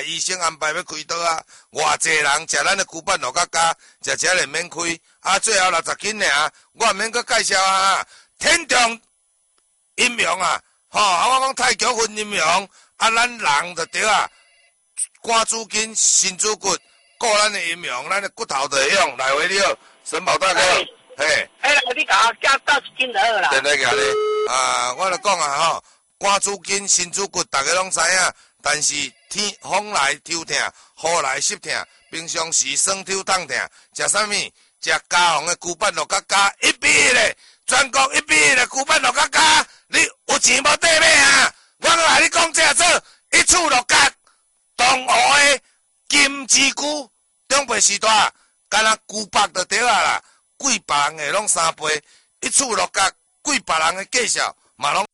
医生安排要开刀啊，偌济人食咱的牛板肉角加，食就免开，啊，最后60斤尔，我毋免搁介绍啊，天中阴阳啊，吼，啊，我讲太极分阴阳，啊，咱人就对啊，肝主筋，心主骨，顾咱的阴阳，咱的骨头就会用来回了，沈宝大哥，嘿， 哎，你甲我加10斤就好啦。 电来个咧，啊，我就讲啊吼，肝主筋，心主骨，大家拢知影，但是天风来抽痛，雨来湿痛，平常时酸抽痛痛，食啥物？食家红的牛板肉角加1:1咧，全国1:1咧牛板肉角加，你有钱无地买啊？我来你讲这做一处肉角，东湖的金枝菇，中北时代，干那牛百就对啊啦，贵别人的拢3倍，一处肉角，贵别人的介绍嘛拢。